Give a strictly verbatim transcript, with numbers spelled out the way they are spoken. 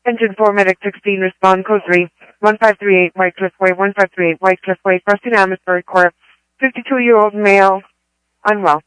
Engine four, Medic sixteen, respond, code three, one five three eight White Cliff Way, one five three eight White Cliff Way, Preston Amherstburg Corp, fifty-two-year-old male, unwell.